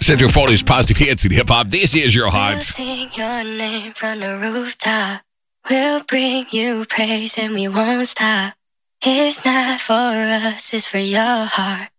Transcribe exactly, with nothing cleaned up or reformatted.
Central Florida's positive hits and hip hop. This is your We'll heart. sing your name from the rooftop. We'll bring you praise and we won't stop. It's not for us, it's for your heart.